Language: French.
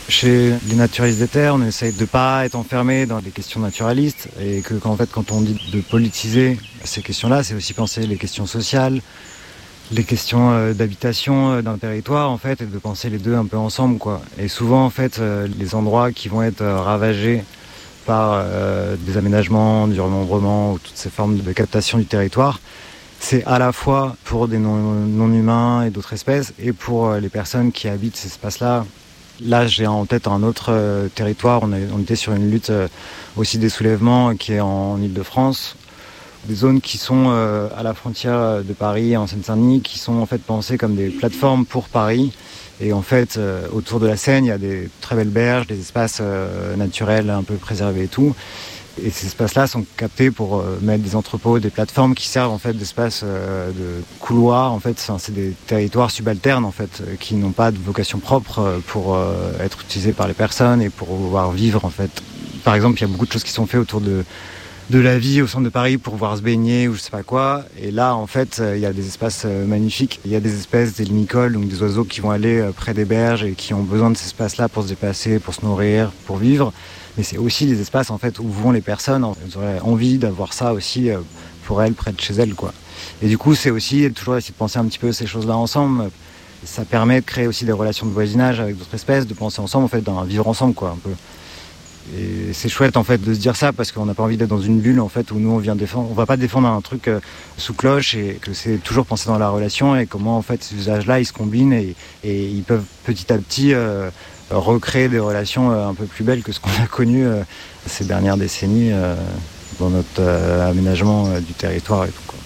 Chez les naturalistes des terres, on essaye de pas être enfermé dans des questions naturalistes et que qu'en fait, quand on dit de politiser ces questions-là, c'est aussi penser les questions sociales, les questions d'habitation d'un territoire, en fait, et de penser les deux un peu ensemble, quoi. Et souvent, en fait, les endroits qui vont être ravagés par des aménagements, du remembrement ou toutes ces formes de captation du territoire, c'est à la fois pour des non-humains et d'autres espèces et pour les personnes qui habitent ces espaces-là. Là, j'ai en tête un autre territoire. On était sur une lutte aussi des soulèvements qui est en Île-de-France. Des zones qui sont à la frontière de Paris, en Seine-Saint-Denis, qui sont en fait pensées comme des plateformes pour Paris. Et en fait, autour de la Seine, il y a des très belles berges, des espaces naturels un peu préservés et tout. Et ces espaces-là sont captés pour mettre des entrepôts, des plateformes qui servent en fait d'espaces de couloirs. En fait, c'est des territoires subalternes en fait qui n'ont pas de vocation propre pour être utilisés par les personnes et pour pouvoir vivre en fait. Par exemple, il y a beaucoup de choses qui sont faites autour de la vie au centre de Paris pour pouvoir se baigner ou je sais pas quoi. Et là, en fait, il y a des espaces magnifiques. Il y a des espèces, des limicoles, donc des oiseaux qui vont aller près des berges et qui ont besoin de ces espaces-là pour se déplacer, pour se nourrir, pour vivre. Mais c'est aussi des espaces en fait où vont les personnes. Elles auraient envie d'avoir ça aussi pour elles, près de chez elles, quoi. Et du coup, c'est aussi toujours essayer de penser un petit peu ces choses-là ensemble. Ça permet de créer aussi des relations de voisinage avec d'autres espèces, de penser ensemble, en fait, d'un vivre ensemble, quoi, un peu. Et c'est chouette en fait de se dire ça parce qu'on n'a pas envie d'être dans une bulle en fait où nous on vient défendre. On va pas défendre un truc sous cloche et que c'est toujours penser dans la relation et comment en fait ces usages-là ils se combinent et ils peuvent petit à petit recréer des relations un peu plus belles que ce qu'on a connu ces dernières décennies dans notre aménagement du territoire et tout, quoi.